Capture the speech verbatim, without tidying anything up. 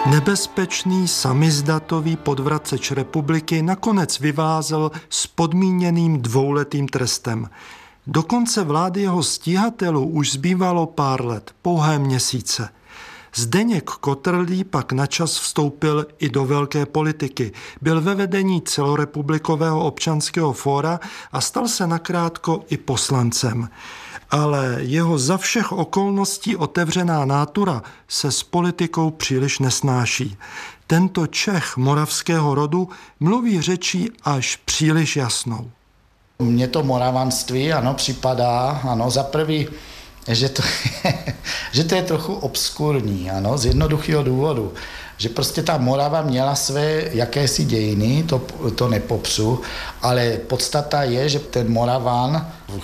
Nebezpečný samizdatový podvraceč republiky nakonec vyvázel s podmíněným dvouletým trestem. Do konce vlády jeho stíhatelů už zbývalo pár let, pouhé měsíce. Zdeněk Kotrlý pak načas vstoupil i do velké politiky. Byl ve vedení celorepublikového občanského fóra a stal se nakrátko i poslancem. Ale jeho za všech okolností otevřená nátura se s politikou příliš nesnáší. Tento Čech moravského rodu mluví řečí až příliš jasnou. Mně to moravanství, ano, připadá, ano, za prvý, že to, že to je trochu obskurní, ano, z jednoduchého důvodu, že prostě ta Morava měla své jakési dějiny, to, to nepopřu, ale podstata je, že ten Moravan